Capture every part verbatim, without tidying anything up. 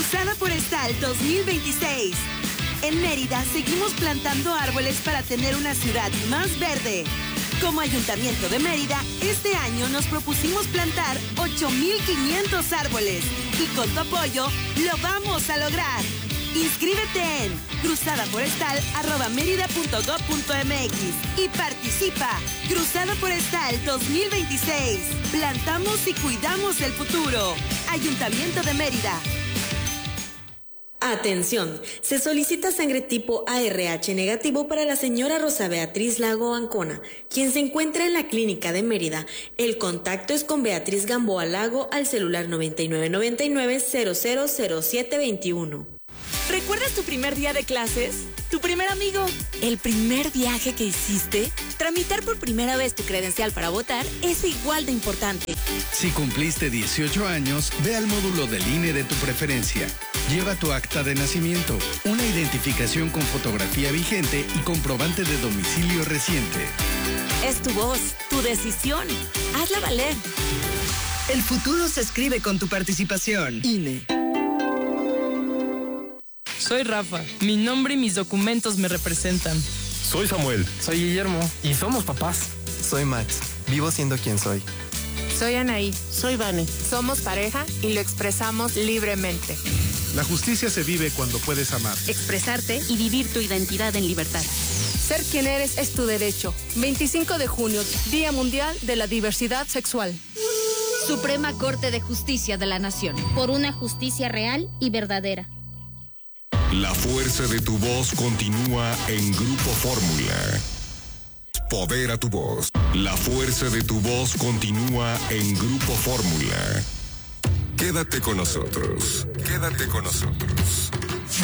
Cruzada Forestal dos mil veintiséis. En Mérida seguimos plantando árboles para tener una ciudad más verde. Como Ayuntamiento de Mérida, este año nos propusimos plantar ocho mil quinientos árboles y con tu apoyo lo vamos a lograr. Inscríbete en cruzadaforestal arroba mérida punto gob punto mx y participa. Cruzada Forestal dos mil veintiséis. Plantamos y cuidamos el futuro. Ayuntamiento de Mérida. Atención, se solicita sangre tipo A R H negativo para la señora Rosa Beatriz Lago Ancona, quien se encuentra en la clínica de Mérida. El contacto es con Beatriz Gamboa Lago al celular noventa y nueve noventa y nueve cero cero cero siete veintiuno. ¿Recuerdas tu primer día de clases? ¿Tu primer amigo? ¿El primer viaje que hiciste? Tramitar por primera vez tu credencial para votar es igual de importante. Si cumpliste dieciocho años, ve al módulo del I N E de tu preferencia. Lleva tu acta de nacimiento, una identificación con fotografía vigente y comprobante de domicilio reciente. Es tu voz, tu decisión. Hazla valer. El futuro se escribe con tu participación. I N E. Soy Rafa. Mi nombre y mis documentos me representan. Soy Samuel. Soy Guillermo. Y somos papás. Soy Max. Vivo siendo quien soy. Soy Anaí. Soy Vane. Somos pareja y lo expresamos libremente. La justicia se vive cuando puedes amar, expresarte y vivir tu identidad en libertad. Ser quien eres es tu derecho. veinticinco de junio, Día Mundial de la Diversidad Sexual. Suprema Corte de Justicia de la Nación. Por una justicia real y verdadera. La fuerza de tu voz continúa en Grupo Fórmula. Poder a tu voz. La fuerza de tu voz continúa en Grupo Fórmula. Quédate con nosotros. Quédate con nosotros.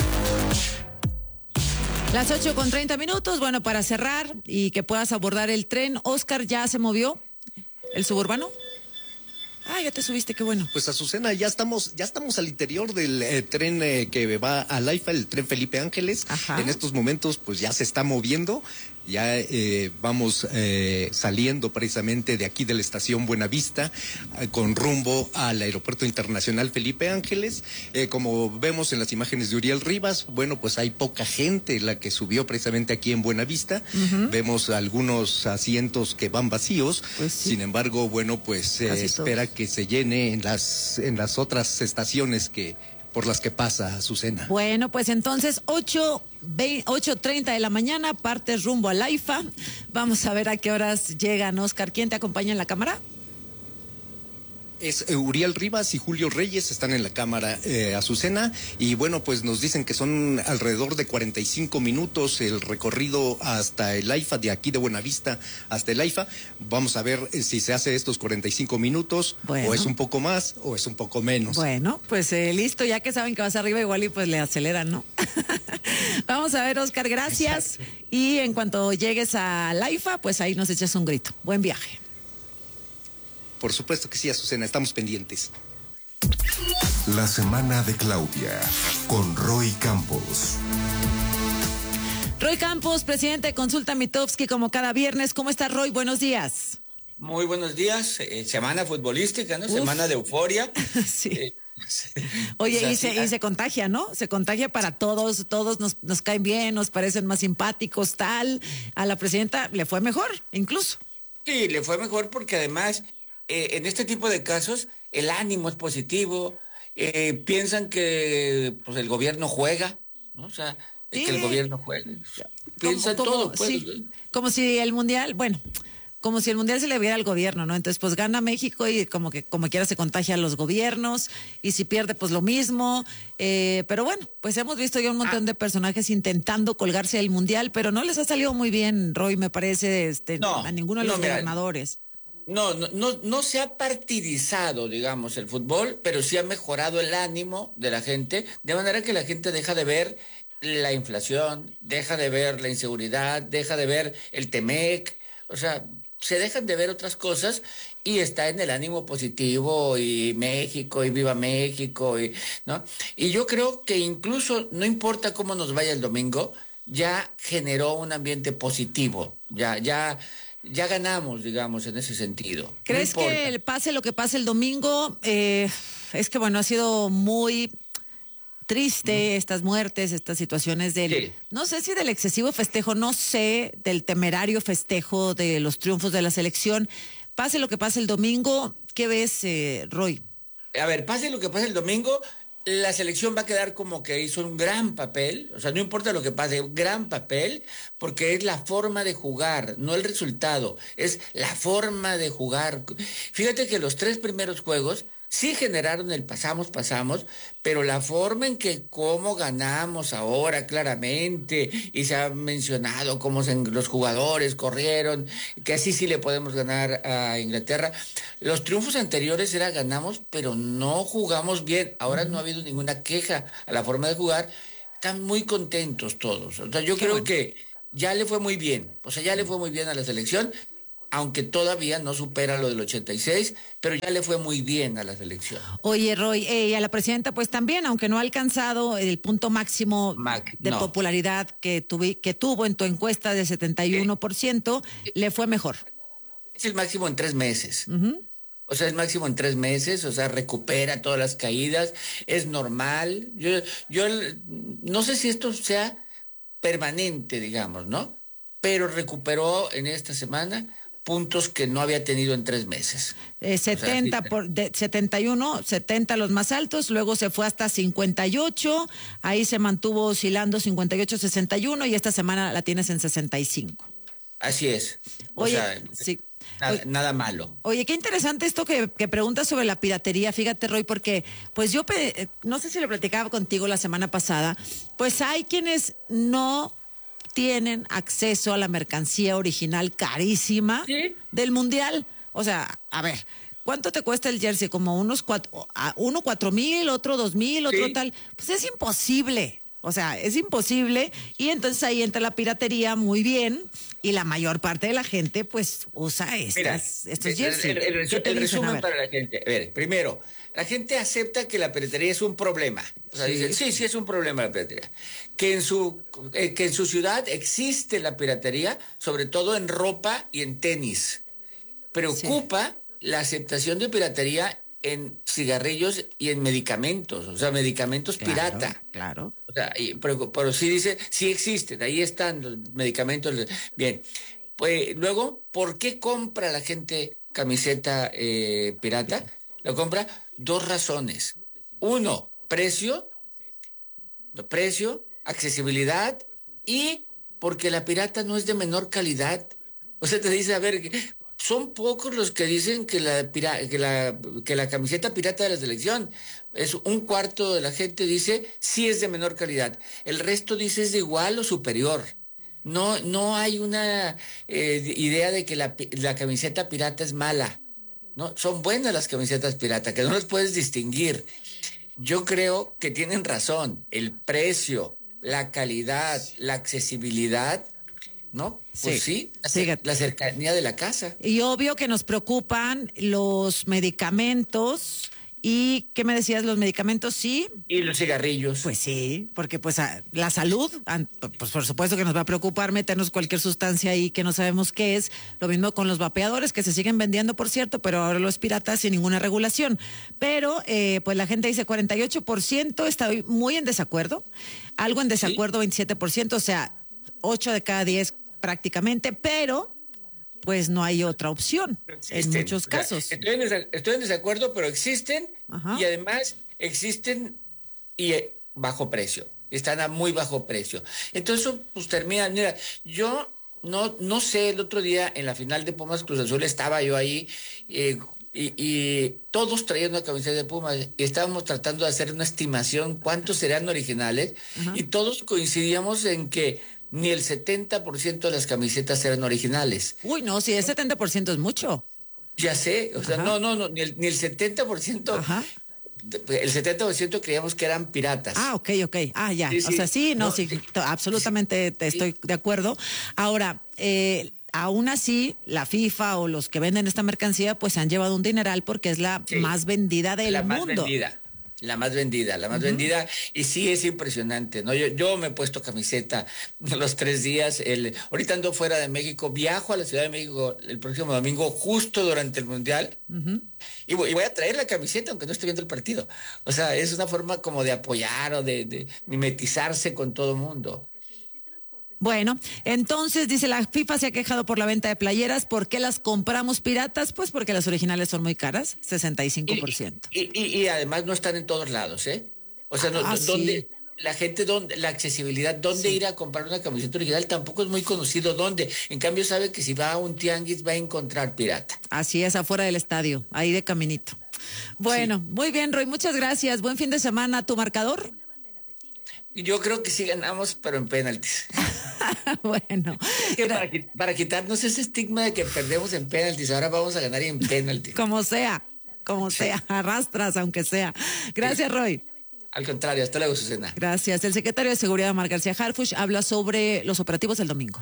Las ocho con treinta minutos. Bueno, para cerrar y que puedas abordar el tren, Oscar, ¿ya se movió el suburbano? Ah, ya te subiste, qué bueno. Pues Azucena, ya estamos, ya estamos al interior del eh, tren eh, que va a Laifa, el tren Felipe Ángeles. Ajá. En estos momentos, pues ya se está moviendo. Ya eh, vamos eh, saliendo precisamente de aquí de la estación Buenavista eh, con rumbo al Aeropuerto Internacional Felipe Ángeles. Eh, como vemos en las imágenes de Uriel Rivas, bueno, pues hay poca gente la que subió precisamente aquí en Buenavista. Uh-huh. Vemos algunos asientos que van vacíos. Pues sí. Sin embargo, bueno, pues eh, espera todos. que se llene en las en las otras estaciones que por las que pasa Azucena. Bueno, pues entonces ocho treinta de la mañana, partes rumbo a Laifa. Vamos a ver a qué horas llegan, Oscar. ¿Quién te acompaña en la cámara? Es eh, Uriel Rivas y Julio Reyes están en la cámara, eh, Azucena, y bueno, pues nos dicen que son alrededor de cuarenta y cinco minutos el recorrido hasta el AIFA, de aquí de Buenavista hasta el AIFA. Vamos a ver eh, si se hace estos cuarenta y cinco minutos, bueno. o es un poco más, o es un poco menos. Bueno, pues eh, listo, ya que saben que vas arriba igual y pues le aceleran, ¿no? Vamos a ver, Oscar, gracias. Exacto. Y en cuanto llegues a AIFA, pues ahí nos echas un grito. Buen viaje. Por supuesto que sí, Azucena, estamos pendientes. La semana de Claudia, con Roy Campos. Roy Campos, presidente de Consulta Mitofsky, como cada viernes. ¿Cómo está, Roy? Buenos días. Muy buenos días. Eh, semana futbolística, ¿no? Uf. Semana de euforia. Sí. Eh, Oye, pues y, se, y se contagia, ¿no? Se contagia para todos, todos nos, nos caen bien, nos parecen más simpáticos, tal. A la presidenta le fue mejor, incluso. Sí, le fue mejor porque además... Eh, en este tipo de casos, el ánimo es positivo, eh, piensan que pues el gobierno juega, ¿no? O sea, sí. que el gobierno juega. Piensan como, todo. Pues, sí. ¿eh? Como si el mundial, bueno, como si el mundial se le viera al gobierno, ¿no? Entonces, pues gana México y como que como quiera se contagia a los gobiernos, y si pierde, pues lo mismo. Eh, pero bueno, pues hemos visto ya un montón ah. de personajes intentando colgarse del mundial, pero no les ha salido muy bien, Roy, me parece, este, no, a ninguno de los no, gobernadores. No, no, no, no se ha partidizado, digamos, el fútbol, pero sí ha mejorado el ánimo de la gente, de manera que la gente deja de ver la inflación, deja de ver la inseguridad, deja de ver el Temec, o sea, se dejan de ver otras cosas y está en el ánimo positivo y México y viva México, y, ¿no? Y yo creo que incluso no importa cómo nos vaya el domingo, ya generó un ambiente positivo, ya, ya... Ya ganamos, digamos, en ese sentido. ¿Crees no que el pase lo que pase el domingo? Eh, es que, bueno, ha sido muy triste, mm. estas muertes, estas situaciones del, sí. no sé si del excesivo festejo, no sé, del temerario festejo de los triunfos de la selección. Pase lo que pase el domingo, ¿qué ves, eh, Roy? A ver, pase lo que pase el domingo, la selección va a quedar como que hizo un gran papel, o sea, no importa lo que pase, un gran papel, porque es la forma de jugar, no el resultado, es la forma de jugar. Fíjate que los tres primeros juegos sí generaron el pasamos, pasamos, pero la forma en que cómo ganamos ahora claramente, y se ha mencionado cómo se, los jugadores corrieron, que así sí le podemos ganar a Inglaterra. Los triunfos anteriores era ganamos, pero no jugamos bien. Ahora no ha habido ninguna queja a la forma de jugar. Están muy contentos todos. O sea, yo Qué creo bueno. que ya le fue muy bien. O sea, ya le fue muy bien a la selección, aunque todavía no supera lo del ochenta y seis, pero ya le fue muy bien a la selección. Oye, Roy, eh, y a la presidenta pues también, aunque no ha alcanzado el punto máximo Mac, de no. popularidad que, tuvi, que tuvo en tu encuesta de setenta y uno por ciento, eh, le fue mejor. Es el máximo en tres meses. Uh-huh. O sea, es máximo en tres meses, o sea, recupera todas las caídas, es normal. Yo, yo no sé si esto sea permanente, digamos, ¿no? Pero recuperó en esta semana puntos que no había tenido en tres meses. Eh, setenta, o sea, por, de setenta y uno, setenta los más altos, luego se fue hasta cincuenta y ocho, ahí se mantuvo oscilando cincuenta y ocho, sesenta y uno, y esta semana la tienes en sesenta y cinco. Así es. O Oye, sea, sí. Nada, oye, nada malo. Oye, qué interesante esto que, que preguntas sobre la piratería, fíjate, Roy, porque pues yo, no sé si lo platicaba contigo la semana pasada, pues hay quienes no tienen acceso a la mercancía original carísima ¿Sí? del Mundial. O sea, a ver, ¿cuánto te cuesta el jersey? Como unos cuatro, uno cuatro mil, otro dos mil, otro ¿Sí? tal. Pues es imposible. O sea, es imposible. Y entonces ahí entra la piratería muy bien. Y la mayor parte de la gente, pues, usa estas, Mira, estos jerseys. El, el, el, el resumen para la gente. A ver, primero, la gente acepta que la piratería es un problema. O sea, sí. dicen, sí, sí es un problema la piratería. Que en su, eh, que en su ciudad existe la piratería, sobre todo en ropa y en tenis. Preocupa sí. la aceptación de piratería en cigarrillos y en medicamentos, o sea, medicamentos claro, pirata. Claro. O sea, y, pero, pero sí dice, sí existen, ahí están los medicamentos. Bien, pues luego, ¿por qué compra la gente camiseta eh, pirata? Lo compra dos razones. Uno, precio, precio, accesibilidad, y porque la pirata no es de menor calidad. O sea, te dice, a ver, son pocos los que dicen que la, pira, que la, que la camiseta pirata de la selección, es un cuarto de la gente dice sí es de menor calidad. El resto dice es de igual o superior. No, no hay una eh, idea de que la, la camiseta pirata es mala. No, son buenas las camisetas pirata, que no las puedes distinguir. Yo creo que tienen razón. El precio, la calidad, la accesibilidad, ¿no? Pues sí, sí la, la cercanía de la casa. Y obvio que nos preocupan los medicamentos. ¿Y qué me decías? ¿Los medicamentos sí? Y los cigarrillos. Pues sí, porque pues a, la salud, pues por supuesto que nos va a preocupar meternos cualquier sustancia ahí que no sabemos qué es. Lo mismo con los vapeadores, que se siguen vendiendo, por cierto, pero ahora los piratas sin ninguna regulación. Pero eh, pues la gente dice cuarenta y ocho por ciento, está muy en desacuerdo. Algo en desacuerdo, ¿sí? veintisiete por ciento, o sea, ocho de cada diez prácticamente, pero pues no hay otra opción en muchos casos. O sea, estoy, en desa- estoy en desacuerdo, pero existen. Ajá. Y además existen y eh, bajo precio. Están a muy bajo precio. Entonces, pues termina. Mira, yo no, no sé, el otro día en la final de Pumas Cruz Azul estaba yo ahí eh, y, y todos traían una camiseta de Pumas y estábamos tratando de hacer una estimación cuántos serían originales. Ajá. Y todos coincidíamos en que ni el setenta por ciento de las camisetas eran originales. Uy, no, si el setenta por ciento es mucho. Ya sé, o sea, Ajá. no, no, no, ni el, ni el setenta por ciento. Ajá. El setenta por ciento creíamos que eran piratas. Ah, ok, ok. Ah, ya. Sí, sí. O sea, sí, no, no sí, sí, absolutamente sí. estoy de acuerdo. Ahora, eh, aún así, la FIFA o los que venden esta mercancía, pues se han llevado un dineral porque es la sí. más vendida del la mundo. La más vendida. La más vendida, la más uh-huh. vendida, y sí es impresionante, ¿no? Yo, yo me he puesto camiseta los tres días, el, ahorita ando fuera de México, viajo a la Ciudad de México el próximo domingo, justo durante el Mundial, uh-huh. y, voy, y voy a traer la camiseta aunque no esté viendo el partido. O sea, es una forma como de apoyar o de, de mimetizarse con todo el mundo. Bueno, entonces dice la FIFA se ha quejado por la venta de playeras. ¿Por qué las compramos piratas? Pues porque las originales son muy caras, sesenta y cinco por ciento. Y, y, y, y además no están en todos lados, ¿eh? O sea, no, ah, ¿dónde, sí. la gente, dónde, la accesibilidad, dónde sí. ir a comprar una camiseta original tampoco es muy conocido dónde. En cambio sabe que si va a un tianguis va a encontrar pirata. Así es, afuera del estadio, ahí de caminito. Bueno, sí. muy bien, Roy, muchas gracias. Buen fin de semana. ¿Tu marcador? Yo creo que sí ganamos, pero en penaltis. Bueno. Es que para, para quitarnos ese estigma de que perdemos en penaltis, ahora vamos a ganar en penaltis. Como sea, como sí. sea, arrastras aunque sea. Gracias, Roy. Al contrario, hasta luego, Susana. Gracias. El secretario de Seguridad, Omar García Harfuch, habla sobre los operativos del domingo.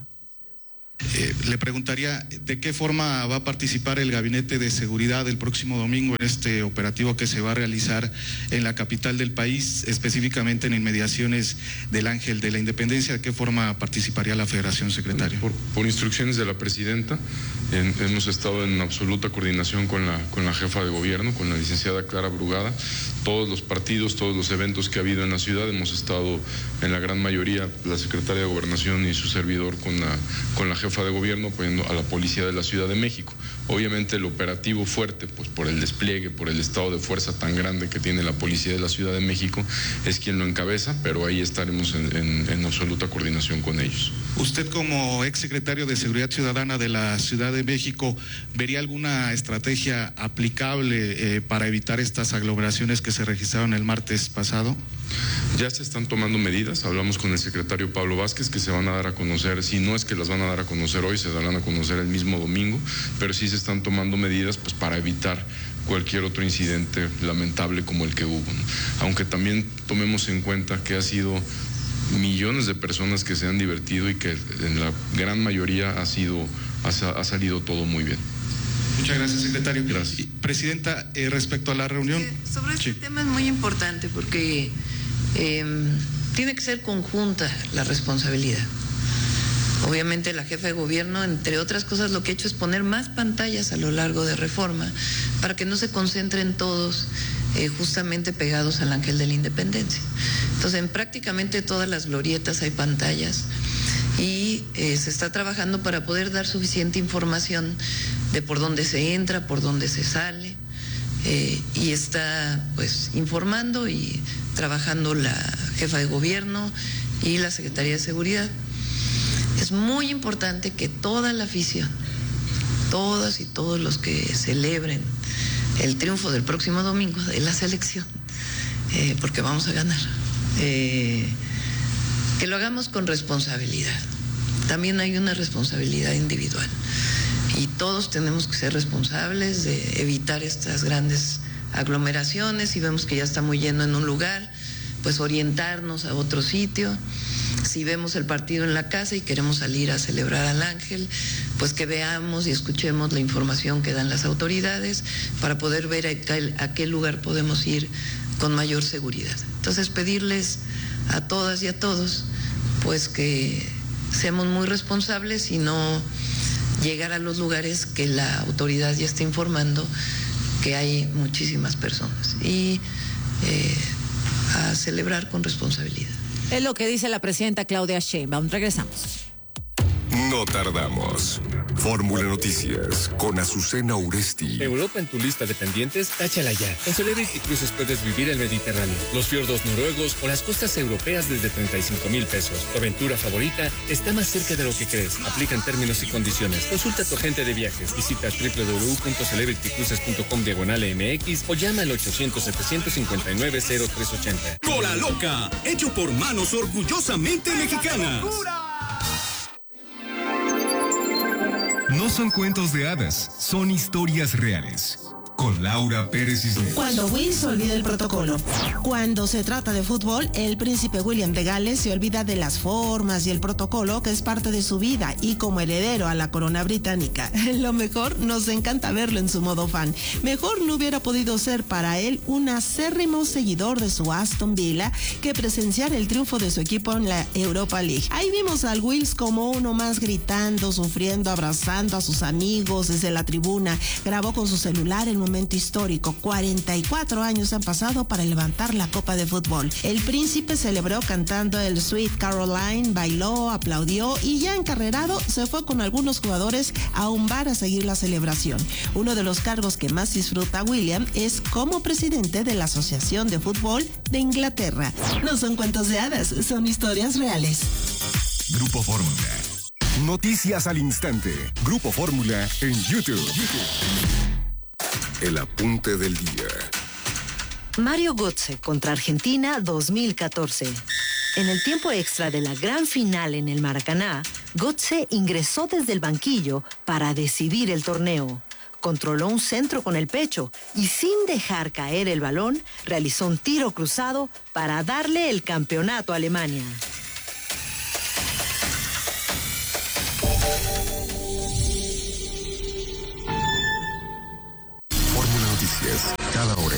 Eh, le preguntaría de qué forma va a participar el Gabinete de Seguridad el próximo domingo en este operativo que se va a realizar en la capital del país, específicamente en inmediaciones del Ángel de la Independencia. ¿De qué forma participaría la Federación, secretario? Por, por instrucciones de la presidenta, en, hemos estado en absoluta coordinación con la, con la jefa de gobierno, con la licenciada Clara Brugada. Todos los partidos, todos los eventos que ha habido en la ciudad, hemos estado en la gran mayoría, la secretaria de Gobernación y su servidor con la, con la jefa de gobierno apoyando a la policía de la Ciudad de México. Obviamente el operativo fuerte, pues por el despliegue, por el estado de fuerza tan grande que tiene la policía de la Ciudad de México, es quien lo encabeza, pero ahí estaremos en, en, en absoluta coordinación con ellos. Usted, como exsecretario de Seguridad Ciudadana de la Ciudad de México, ¿vería alguna estrategia aplicable eh, para evitar estas aglomeraciones que se registraron el martes pasado? Ya se están tomando medidas, hablamos con el secretario Pablo Vázquez, que se van a dar a conocer, si no es que las van a dar a conocer hoy, se darán a conocer el mismo domingo, pero sí se están tomando medidas pues para evitar cualquier otro incidente lamentable como el que hubo, ¿no? Aunque también tomemos en cuenta que ha sido millones de personas que se han divertido y que en la gran mayoría ha sido, ha, ha salido todo muy bien. Muchas gracias, secretario. Gracias. Presidenta, eh, respecto a la reunión. Eh, sobre este sí. tema es muy importante porque eh, tiene que ser conjunta la responsabilidad. Obviamente la jefa de gobierno, entre otras cosas, lo que ha hecho es poner más pantallas a lo largo de Reforma para que no se concentren todos eh, justamente pegados al Ángel de la Independencia. Entonces, en prácticamente todas las glorietas hay pantallas y eh, se está trabajando para poder dar suficiente información de por dónde se entra, por dónde se sale, eh, y está pues informando y trabajando la jefa de gobierno y la Secretaría de Seguridad. Es muy importante que toda la afición, todas y todos los que celebren el triunfo del próximo domingo de la selección, eh, porque vamos a ganar, eh, que lo hagamos con responsabilidad. También hay una responsabilidad individual y todos tenemos que ser responsables de evitar estas grandes aglomeraciones. Si vemos que ya está muy lleno en un lugar, pues orientarnos a otro sitio. Si vemos el partido en la casa y queremos salir a celebrar al Ángel, pues que veamos y escuchemos la información que dan las autoridades para poder ver a qué, a qué lugar podemos ir con mayor seguridad. Entonces, pedirles a todas y a todos, pues que seamos muy responsables y no llegar a los lugares que la autoridad ya está informando que hay muchísimas personas y eh, a celebrar con responsabilidad. Es lo que dice la presidenta Claudia Sheinbaum. Regresamos. No tardamos. Fórmula Noticias con Azucena Uresti. Europa en tu lista de pendientes, táchala ya. Con Celebrity Cruises puedes vivir el Mediterráneo, los fiordos noruegos o las costas europeas desde treinta y cinco mil pesos. Tu aventura favorita está más cerca de lo que crees. Aplican términos y condiciones. Consulta a tu agente de viajes. Visita doble u doble u doble u punto celebrity cruises punto com diagonal M X o llama al ochocientos, setecientos cincuenta y nueve, cero tres ochenta. Cola Loca, hecho por manos orgullosamente mexicanas. No son cuentos de hadas, son historias reales. con Laura Pérez Cisneros. Cuando Will se olvida el protocolo. Cuando se trata de fútbol, el príncipe William de Gales se olvida de las formas y el protocolo que es parte de su vida, y como heredero a la corona británica, lo mejor, nos encanta verlo en su modo fan. Mejor no hubiera podido ser para él un acérrimo seguidor de su Aston Villa que presenciar el triunfo de su equipo en la Europa League. Ahí vimos al Wills como uno más, gritando, sufriendo, abrazando a sus amigos desde la tribuna. Grabó con su celular el momento histórico. cuarenta y cuatro años han pasado para levantar la copa de fútbol. El príncipe celebró cantando el Sweet Caroline, bailó, aplaudió y ya encarrerado se fue con algunos jugadores a un bar a seguir la celebración. Uno de los cargos que más disfruta William es como presidente de la Asociación de Fútbol de Inglaterra. No son cuentos de hadas, son historias reales. Grupo Fórmula. Noticias al instante. Grupo Fórmula en YouTube. El apunte del día. Mario Götze contra Argentina dos mil catorce. En el tiempo extra de la gran final en el Maracaná, Götze ingresó desde el banquillo para decidir el torneo. Controló un centro con el pecho y, sin dejar caer el balón, realizó un tiro cruzado para darle el campeonato a Alemania. Fórmula Noticias, cada hora.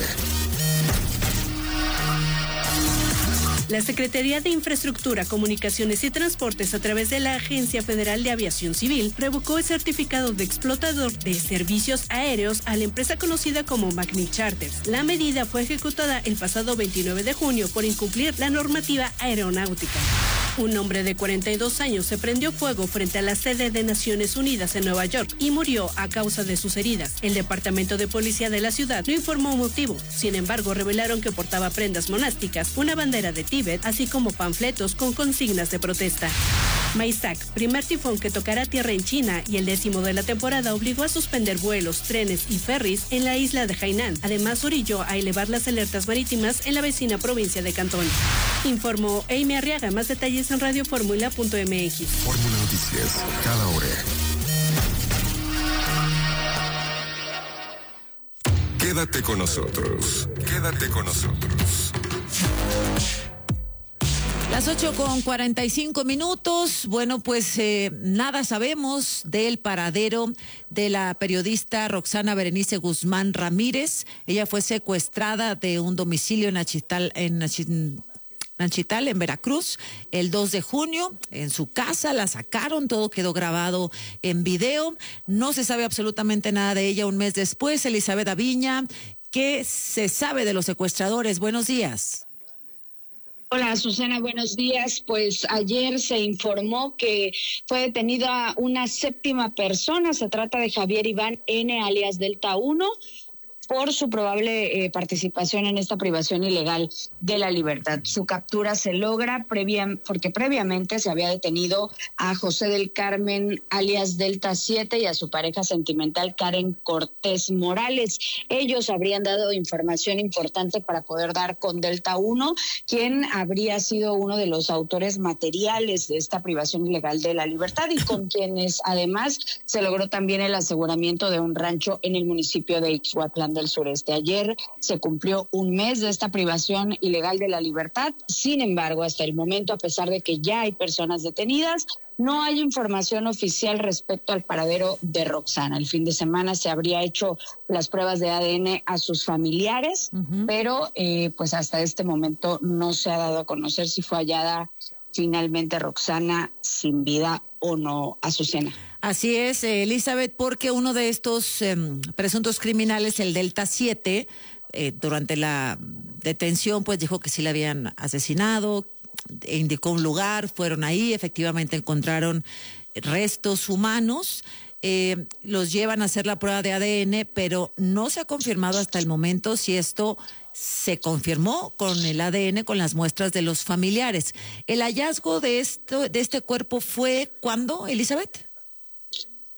La Secretaría de Infraestructura, Comunicaciones y Transportes, a través de la Agencia Federal de Aviación Civil, revocó el certificado de explotador de servicios aéreos a la empresa conocida como Magni Charters. La medida fue ejecutada el pasado veintinueve de junio por incumplir la normativa aeronáutica. Un hombre de cuarenta y dos años se prendió fuego frente a la sede de Naciones Unidas en Nueva York y murió a causa de sus heridas. El Departamento de Policía de la ciudad no informó motivo. Sin embargo, revelaron que portaba prendas monásticas, una bandera de Tíbet, así como panfletos con consignas de protesta. Maisak, primer tifón que tocará tierra en China y el décimo de la temporada, obligó a suspender vuelos, trenes y ferries en la isla de Hainan. Además, orilló a elevar las alertas marítimas en la vecina provincia de Cantón. Informó Amy Arriaga. Más detalles en radio fórmula punto m x. Fórmula Noticias, cada hora. Quédate con nosotros. Quédate con nosotros. Las ocho con cuarenta y cinco minutos. Bueno, pues eh, nada sabemos del paradero de la periodista Roxana Berenice Guzmán Ramírez. Ella fue secuestrada de un domicilio en Achital, en Achital. Nanchital, en Veracruz, el dos de junio, en su casa, la sacaron, todo quedó grabado en video, no se sabe absolutamente nada de ella un mes después. Elizabeth Aviña, ¿qué se sabe de los secuestradores? Buenos días. Hola, Susana, buenos días. Pues ayer se informó que fue detenida una séptima persona, se trata de Javier Iván N., alias Delta uno, por su probable eh, participación en esta privación ilegal de la libertad. Su captura se logra previa, porque previamente se había detenido a José del Carmen, alias Delta siete, y a su pareja sentimental Karen Cortés Morales. Ellos habrían dado información importante para poder dar con Delta uno, quien habría sido uno de los autores materiales de esta privación ilegal de la libertad y con quienes además se logró también el aseguramiento de un rancho en el municipio de Ixhuatlán del sureste. Ayer se cumplió un mes de esta privación ilegal de la libertad. Sin embargo, hasta el momento, a pesar de que ya hay personas detenidas, no hay información oficial respecto al paradero de Roxana. El fin de semana se habría hecho las pruebas de A D N a sus familiares, uh-huh. pero eh, pues hasta este momento no se ha dado a conocer si fue hallada finalmente Roxana sin vida o no, Azucena. Así es, eh, Elizabeth, porque uno de estos eh, presuntos criminales, el Delta siete, eh, durante la detención, pues dijo que sí le habían asesinado, e indicó un lugar, fueron ahí, efectivamente encontraron restos humanos, eh, los llevan a hacer la prueba de A D N, pero no se ha confirmado hasta el momento si esto se confirmó con el A D N, con las muestras de los familiares. ¿El hallazgo de esto, de este cuerpo fue cuándo, Elizabeth?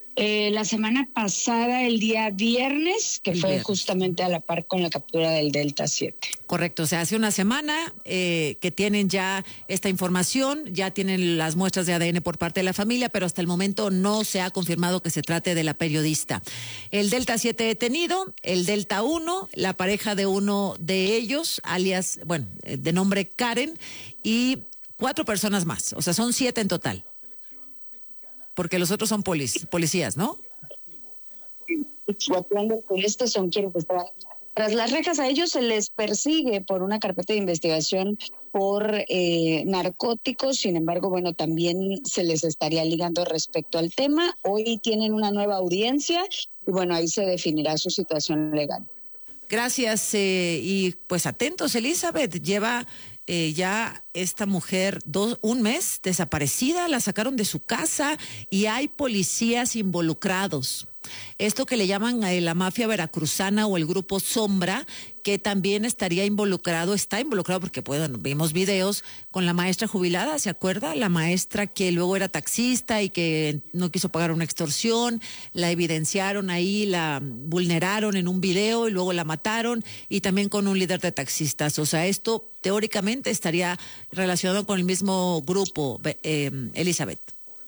Eh, la semana pasada, el día viernes, que el fue viernes. Justamente a la par con la captura del Delta siete. Correcto, o sea, hace una semana eh, que tienen ya esta información, ya tienen las muestras de A D N por parte de la familia, pero hasta el momento no se ha confirmado que se trate de la periodista. El Delta siete detenido, el Delta uno, la pareja de uno de ellos, alias, bueno, de nombre Karen, y cuatro personas más, o sea, son siete en total. Porque los otros son polic- policías, ¿no? Estos son quienes están tras las rejas. A ellos se les persigue por una carpeta de investigación por eh, narcóticos. Sin embargo, bueno, también se les estaría ligando respecto al tema. Hoy tienen una nueva audiencia y bueno, ahí se definirá su situación legal. Gracias eh, y pues atentos, Elizabeth. Lleva eh, ya esta mujer dos, un mes desaparecida, la sacaron de su casa y hay policías involucrados. Esto que le llaman eh, la mafia veracruzana o el grupo Sombra, que también estaría involucrado, está involucrado porque bueno, vimos videos con la maestra jubilada, ¿se acuerda? La maestra que luego era taxista y que no quiso pagar una extorsión, la evidenciaron ahí, la vulneraron en un video y luego la mataron, y también con un líder de taxistas. O sea, esto teóricamente estaría relacionado con el mismo grupo, eh, Elizabeth.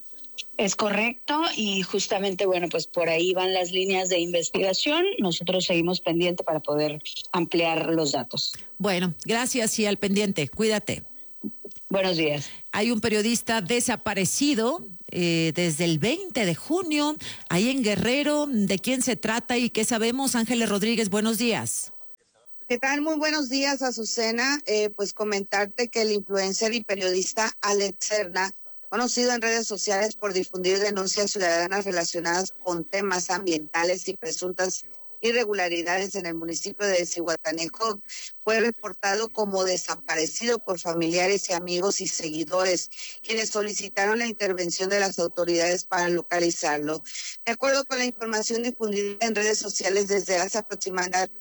Es correcto, y justamente, bueno, pues por ahí van las líneas de investigación. Nosotros seguimos pendiente para poder ampliar los datos. Bueno, gracias y al pendiente. Cuídate. Buenos días. Hay un periodista desaparecido eh, desde el veinte de junio, ahí en Guerrero. ¿De quién se trata y qué sabemos? Ángeles Rodríguez, buenos días. ¿Qué tal? Muy buenos días, Azucena. Eh, pues comentarte que el influencer y periodista Alex Serna, conocido en redes sociales por difundir denuncias ciudadanas relacionadas con temas ambientales y presuntas irregularidades en el municipio de Zihuatanejo, fue reportado como desaparecido por familiares y amigos y seguidores, quienes solicitaron la intervención de las autoridades para localizarlo. De acuerdo con la información difundida en redes sociales desde hace aproximadamente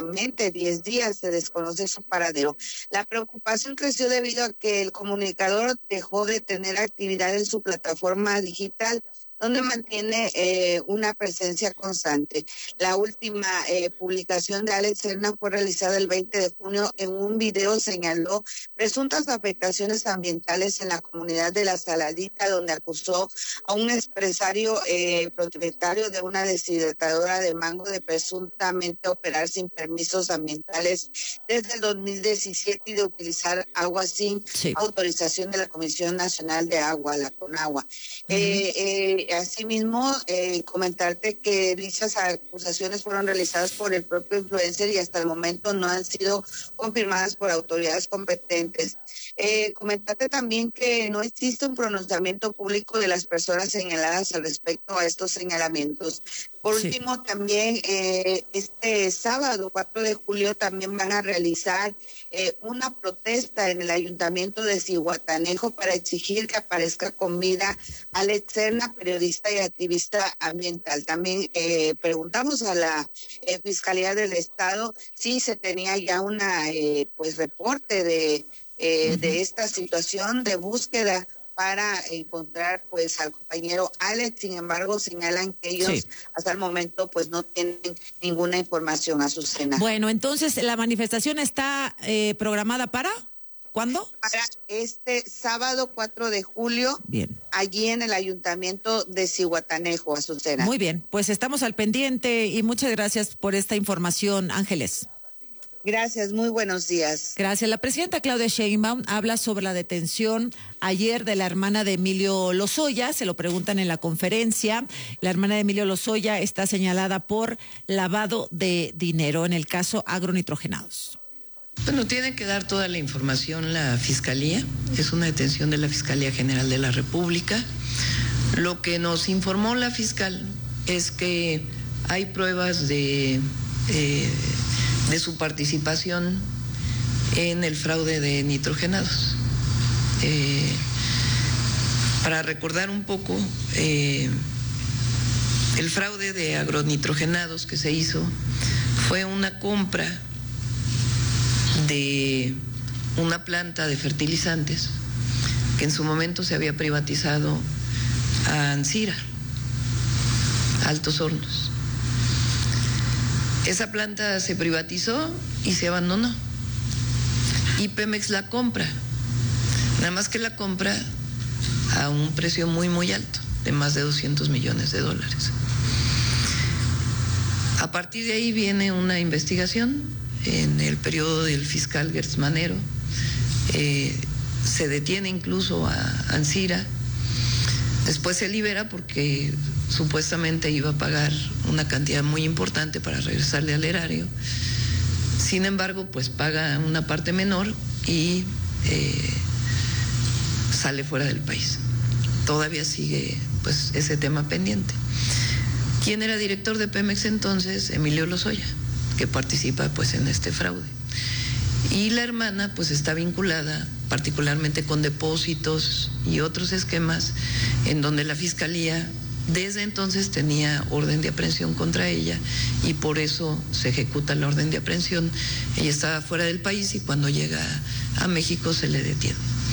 diez días, se desconoce su paradero. La preocupación creció debido a que el comunicador dejó de tener actividad en su plataforma digital, donde mantiene eh, una presencia constante. La última eh, publicación de Alex Serna fue realizada el veinte de junio. En un video señaló presuntas afectaciones ambientales en la comunidad de La Saladita, donde acusó a un empresario eh, propietario de una deshidratadora de mango de presuntamente operar sin permisos ambientales desde el dos mil diecisiete y de utilizar agua sin sí. autorización de la Comisión Nacional de Agua, la CONAGUA. Uh-huh. eh, eh, Asimismo, eh, comentarte que dichas acusaciones fueron realizadas por el propio influencer y hasta el momento no han sido confirmadas por autoridades competentes. Eh, comentarte también que no existe un pronunciamiento público de las personas señaladas al respecto a estos señalamientos. Por sí. último, también eh, este sábado, cuatro de julio, también van a realizar eh, una protesta en el ayuntamiento de Zihuatanejo para exigir que aparezca con vida Alex Serna, periodista y activista ambiental. También eh, preguntamos a la eh, Fiscalía del Estado si se tenía ya una eh, pues reporte de, eh, uh-huh. de esta situación de búsqueda para encontrar pues al compañero Alex. Sin embargo, señalan que ellos sí. hasta el momento pues no tienen ninguna información, Azucena. Bueno, entonces la manifestación está eh, programada para ¿cuándo? Para este sábado cuatro de julio. Bien. Allí en el ayuntamiento de Zihuatanejo, Azucena. Muy bien, pues estamos al pendiente y muchas gracias por esta información, Ángeles. Gracias, muy buenos días. Gracias. La presidenta Claudia Sheinbaum habla sobre la detención ayer de la hermana de Emilio Lozoya. Se lo preguntan en la conferencia. La hermana de Emilio Lozoya está señalada por lavado de dinero en el caso agronitrogenados. Bueno, tiene que dar toda la información la Fiscalía. Es una detención de la Fiscalía General de la República. Lo que nos informó la fiscal es que hay pruebas de... Eh, de su participación en el fraude de nitrogenados. Eh, para recordar un poco, eh, el fraude de agronitrogenados que se hizo fue una compra de una planta de fertilizantes que en su momento se había privatizado a Ancira. Altos Hornos. Esa planta se privatizó y se abandonó. Y Pemex la compra. Nada más que la compra a un precio muy, muy alto, de más de doscientos millones de dólares. A partir de ahí viene una investigación en el periodo del fiscal Gertz Manero. Eh, se detiene incluso a Ancira. Después se libera porque supuestamente iba a pagar una cantidad muy importante para regresarle al erario. Sin embargo, pues paga una parte menor y eh, sale fuera del país. Todavía sigue pues ese tema pendiente. ¿Quién era director de Pemex entonces? Emilio Lozoya, que participa pues en este fraude. Y la hermana pues está vinculada particularmente con depósitos y otros esquemas en donde la fiscalía desde entonces tenía orden de aprehensión contra ella y por eso se ejecuta la orden de aprehensión. Ella estaba fuera del país y cuando llega a México se le detiene.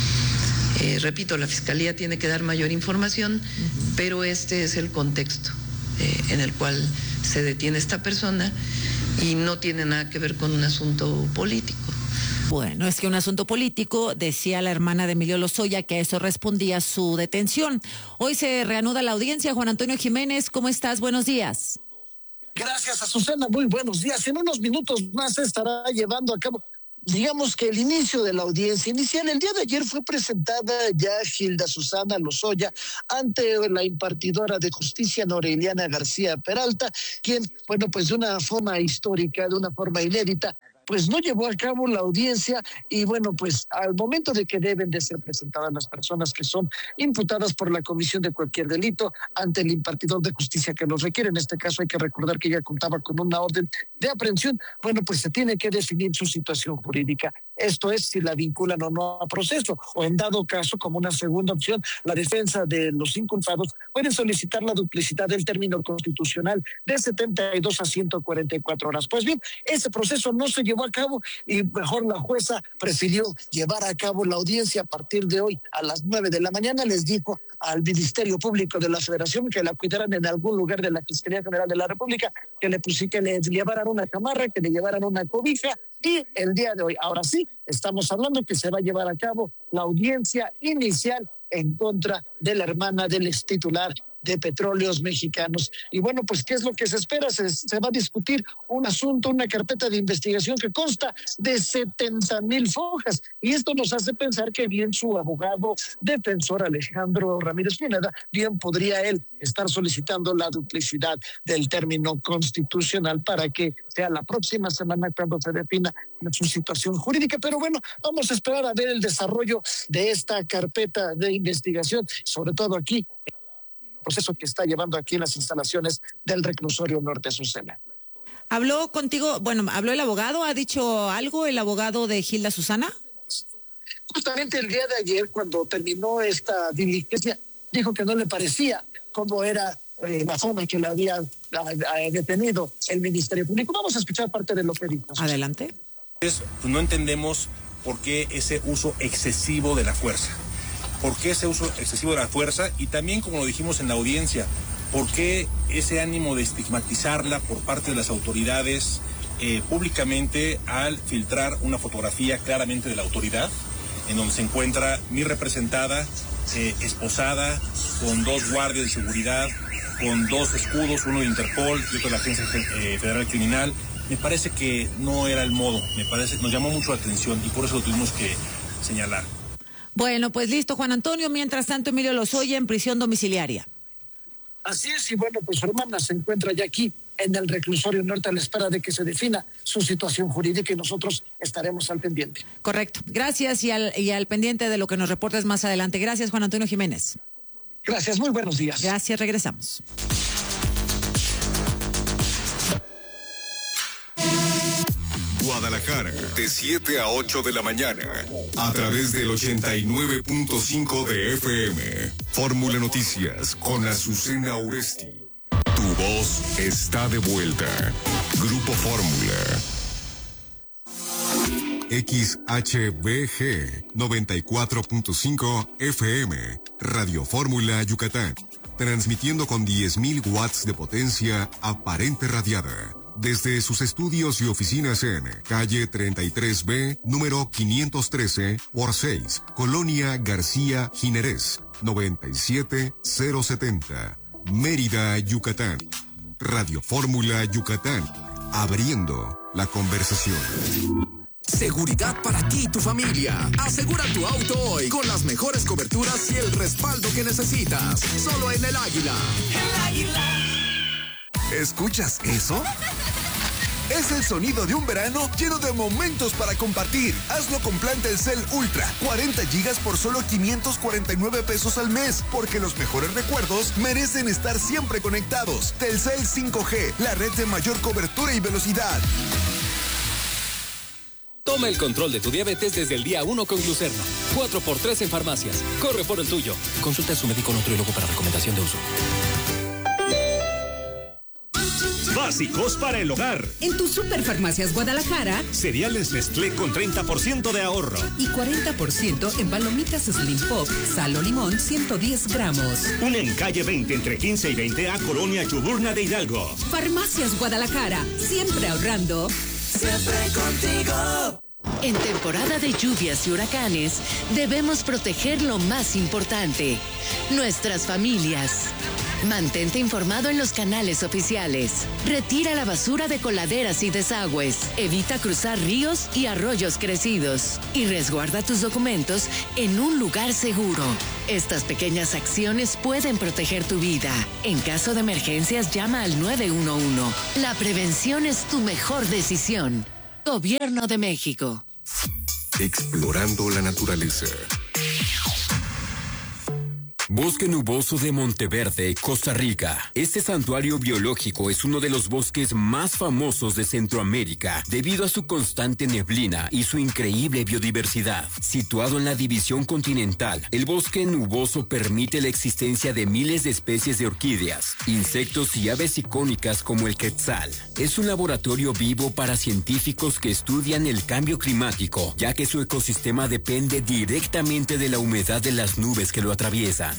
Eh, repito, la fiscalía tiene que dar mayor información, uh-huh. pero este es el contexto eh, en el cual se detiene esta persona y no tiene nada que ver con un asunto político. Bueno, es que un asunto político, decía la hermana de Emilio Lozoya, que a eso respondía su detención. Hoy se reanuda la audiencia. Juan Antonio Jiménez, ¿cómo estás? Buenos días. Gracias, Azucena. Muy buenos días. En unos minutos más se estará llevando a cabo, digamos que el inicio de la audiencia inicial. El día de ayer fue presentada ya Gilda Susana Lozoya ante la impartidora de justicia Noreliana García Peralta, quien, bueno, pues de una forma histórica, de una forma inédita, pues no llevó a cabo la audiencia y bueno, pues al momento de que deben de ser presentadas las personas que son imputadas por la comisión de cualquier delito ante el impartidor de justicia que los requiere, en este caso hay que recordar que ella contaba con una orden de aprehensión, bueno, pues se tiene que definir su situación jurídica. Esto es si la vinculan o no a proceso, o en dado caso, como una segunda opción, la defensa de los inculpados puede solicitar la duplicidad del término constitucional de setenta y dos a ciento cuarenta y cuatro horas. Pues bien, ese proceso no se llevó a cabo y mejor la jueza prefirió llevar a cabo la audiencia a partir de hoy a las nueve de la mañana. Les dijo al Ministerio Público de la Federación que la cuidaran en algún lugar de la Fiscalía General de la República, que le pusieran, que le llevaran una camarra, que le llevaran una cobija. Y el día de hoy, ahora sí, estamos hablando que se va a llevar a cabo la audiencia inicial en contra de la hermana del ex titular de Petróleos Mexicanos. Y bueno, pues, ¿qué es lo que se espera? Se, se va a discutir un asunto, una carpeta de investigación que consta de setenta mil hojas. Y esto nos hace pensar que bien su abogado defensor Alejandro Ramírez Pineda, bien podría él estar solicitando la duplicidad del término constitucional para que sea la próxima semana cuando se defina su situación jurídica. Pero bueno, vamos a esperar a ver el desarrollo de esta carpeta de investigación, sobre todo aquí, proceso que está llevando aquí en las instalaciones del reclusorio norte, Azucena. ¿Habló contigo, bueno, habló el abogado? ¿Ha dicho algo el abogado de Gilda Susana? Justamente el día de ayer, cuando terminó esta diligencia, dijo que no le parecía cómo era eh, la forma en que la había eh, detenido el Ministerio Público. Vamos a escuchar parte de lo que dijo. Adelante. Pues no entendemos por qué ese uso excesivo de la fuerza. ¿Por qué ese uso excesivo de la fuerza? Y también, como lo dijimos en la audiencia, ¿por qué ese ánimo de estigmatizarla por parte de las autoridades eh, públicamente al filtrar una fotografía claramente de la autoridad, en donde se encuentra mi representada, eh, esposada, con dos guardias de seguridad, con dos escudos, uno de Interpol y otro de la Agencia eh, Federal Criminal? Me parece que no era el modo, me parece, nos llamó mucho la atención y por eso lo tuvimos que señalar. Bueno, pues listo, Juan Antonio. Mientras tanto, Emilio Lozoya en prisión domiciliaria. Así es, y bueno, pues su hermana se encuentra ya aquí en el reclusorio norte a la espera de que se defina su situación jurídica y nosotros estaremos al pendiente. Correcto. Gracias y al, y al pendiente de lo que nos reportes más adelante. Gracias, Juan Antonio Jiménez. Gracias, muy buenos días. Gracias, regresamos. Guadalajara, de siete a ocho de la mañana, a través del ochenta y nueve punto cinco de F M. Fórmula Noticias con Azucena Oresti. Tu voz está de vuelta. Grupo Fórmula. X H B G noventa y cuatro punto cinco F M. Radio Fórmula Yucatán. transmitiendo con diez mil watts de potencia aparente radiada. Desde sus estudios y oficinas en calle treinta y tres B, número quinientos trece por seis, Colonia García Jiménez, noventa y siete mil setenta, Mérida, Yucatán. Radio Fórmula Yucatán, abriendo la conversación. Seguridad para ti y tu familia. Asegura tu auto hoy con las mejores coberturas y el respaldo que necesitas. Solo en El Águila. El Águila. ¿Escuchas eso? Es el sonido de un verano lleno de momentos para compartir. Hazlo con plan Telcel Ultra, cuarenta gigas por solo quinientos cuarenta y nueve pesos al mes, porque los mejores recuerdos merecen estar siempre conectados. Telcel cinco G, la red de mayor cobertura y velocidad. Toma el control de tu diabetes desde el día uno con Glucerna. cuatro por tres en farmacias. Corre por el tuyo. Consulta a su médico nutriólogo para recomendación de uso. Básicos para el hogar. En tu Superfarmacias Guadalajara, cereales Nestlé con treinta por ciento de ahorro. Y cuarenta por ciento en palomitas Slim Pop, sal o limón, ciento diez gramos. Una en calle veinte entre quince y veinte a Colonia Chuburna de Hidalgo. Farmacias Guadalajara, siempre ahorrando. Siempre contigo. En temporada de lluvias y huracanes, debemos proteger lo más importante, nuestras familias. Mantente informado en los canales oficiales. Retira la basura de coladeras y desagües. Evita cruzar ríos y arroyos crecidos. Y resguarda tus documentos en un lugar seguro. Estas pequeñas acciones pueden proteger tu vida. En caso de emergencias, llama al nueve uno uno. La prevención es tu mejor decisión. Gobierno de México. Explorando la naturaleza. Bosque Nuboso de Monteverde, Costa Rica. Este santuario biológico es uno de los bosques más famosos de Centroamérica debido a su constante neblina y su increíble biodiversidad. Situado en la división continental, el bosque nuboso permite la existencia de miles de especies de orquídeas, insectos y aves icónicas como el quetzal. Es un laboratorio vivo para científicos que estudian el cambio climático, ya que su ecosistema depende directamente de la humedad de las nubes que lo atraviesan.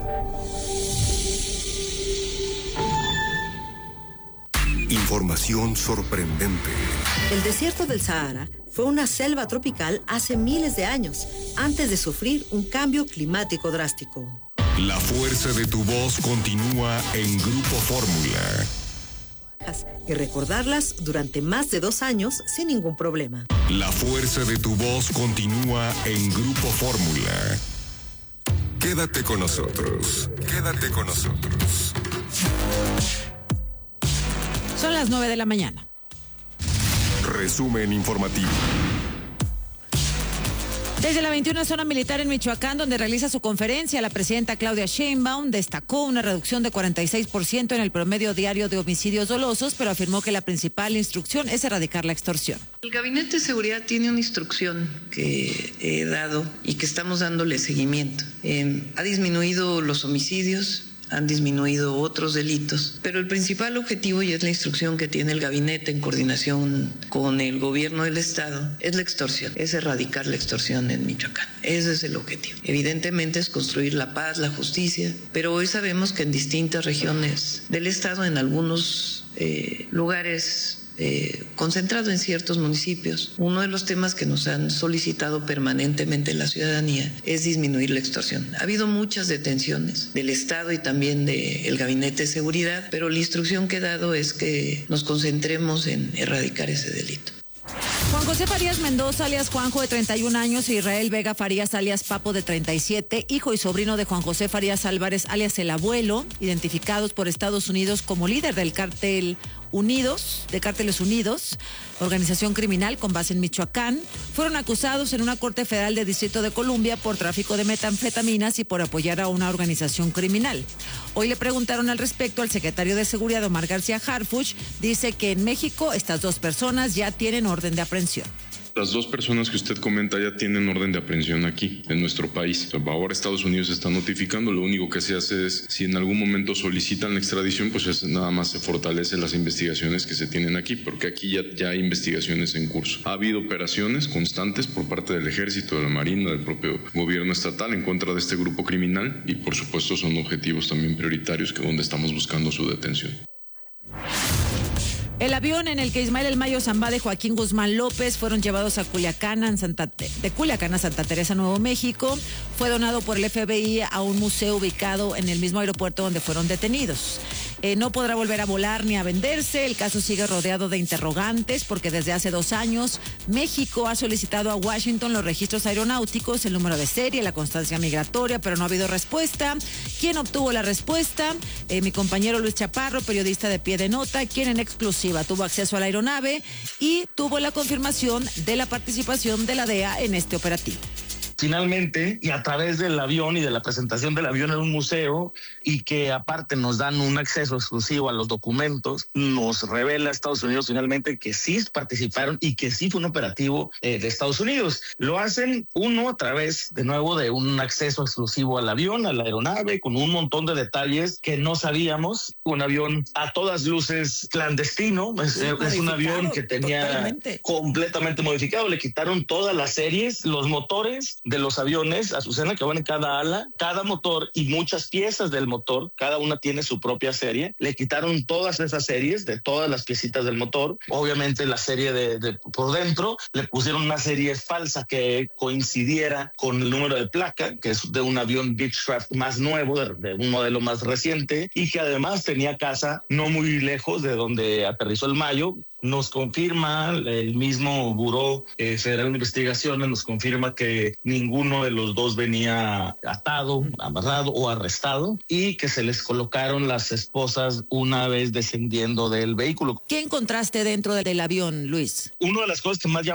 Información sorprendente. El desierto del Sahara fue una selva tropical hace miles de años, antes de sufrir un cambio climático drástico. La fuerza de tu voz continúa en Grupo Fórmula. Y recordarlas durante más de dos años sin ningún problema. La fuerza de tu voz continúa en Grupo Fórmula. Quédate con nosotros. Quédate con nosotros. Son las nueve de la mañana. Resumen informativo. Desde la veintiuna Zona Militar en Michoacán, donde realiza su conferencia, la presidenta Claudia Sheinbaum destacó una reducción de cuarenta y seis por ciento en el promedio diario de homicidios dolosos, pero afirmó que la principal instrucción es erradicar la extorsión. El Gabinete de Seguridad tiene una instrucción que he dado y que estamos dándole seguimiento. Eh, ha disminuido los homicidios, han disminuido otros delitos, pero el principal objetivo, y es la instrucción que tiene el gabinete en coordinación con el gobierno del estado, es la extorsión, es erradicar la extorsión en Michoacán. Ese es el objetivo. Evidentemente es construir la paz, la justicia, pero hoy sabemos que en distintas regiones del estado, en algunos eh, lugares Eh, concentrado en ciertos municipios, uno de los temas que nos han solicitado permanentemente la ciudadanía es disminuir la extorsión. Ha habido muchas detenciones del Estado y también del Gabinete de Seguridad, pero la instrucción que he dado es que nos concentremos en erradicar ese delito. Juan José Farías Mendoza, alias Juanjo, de treinta y un años, e Israel Vega Farías, alias Papo, de treinta y siete, hijo y sobrino de Juan José Farías Álvarez, alias El Abuelo, identificados por Estados Unidos como líder del cártel Unidos, de Cárteles Unidos, organización criminal con base en Michoacán, fueron acusados en una corte federal de Distrito de Columbia por tráfico de metanfetaminas y por apoyar a una organización criminal. Hoy le preguntaron al respecto al secretario de Seguridad, Omar García Harfuch. Dice que en México estas dos personas ya tienen orden de aprehensión. Las dos personas que usted comenta ya tienen orden de aprehensión aquí, en nuestro país. Ahora Estados Unidos está notificando, lo único que se hace es, si en algún momento solicitan la extradición, pues es, nada más se fortalecen las investigaciones que se tienen aquí, porque aquí ya, ya hay investigaciones en curso. Ha habido operaciones constantes por parte del Ejército, de la Marina, del propio gobierno estatal en contra de este grupo criminal y por supuesto son objetivos también prioritarios que donde estamos buscando su detención. El avión en el que Ismael El Mayo Zambada y Joaquín Guzmán López fueron llevados a Culiacán, en Santa Te- de Culiacán a Santa Teresa, Nuevo México, fue donado por el F B I a un museo ubicado en el mismo aeropuerto donde fueron detenidos. Eh, no podrá volver a volar ni a venderse. El caso sigue rodeado de interrogantes porque desde hace dos años México ha solicitado a Washington los registros aeronáuticos, el número de serie, la constancia migratoria, pero no ha habido respuesta. ¿Quién obtuvo la respuesta? Eh, mi compañero Luis Chaparro, periodista de Pie de Nota, quien en exclusiva tuvo acceso a la aeronave y tuvo la confirmación de la participación de la D E A en este operativo. Finalmente, y a través del avión y de la presentación del avión en un museo, y que aparte nos dan un acceso exclusivo a los documentos, nos revela Estados Unidos finalmente que sí participaron y que sí fue un operativo eh, de Estados Unidos. Lo hacen, uno, a través, de nuevo, de un acceso exclusivo al avión, a la aeronave, con un montón de detalles que no sabíamos. Un avión a todas luces clandestino, es, sí, es un avión que tenía totalmente. completamente modificado. Le quitaron todas las series, los motores de los aviones, Azucena, que van en cada ala, cada motor y muchas piezas del motor, cada una tiene su propia serie. Le quitaron todas esas series de todas las piecitas del motor. Obviamente la serie de, de por dentro, le pusieron una serie falsa que coincidiera con el número de placa, que es de un avión Beechcraft más nuevo, de, de un modelo más reciente, y que además tenía casa no muy lejos de donde aterrizó el Mayo. Nos confirma el mismo Buró eh, Federal de Investigaciones, nos confirma que ninguno de los dos venía atado, amarrado o arrestado, y que se les colocaron las esposas una vez descendiendo del vehículo. ¿Qué encontraste dentro del avión, Luis? Una de las cosas que más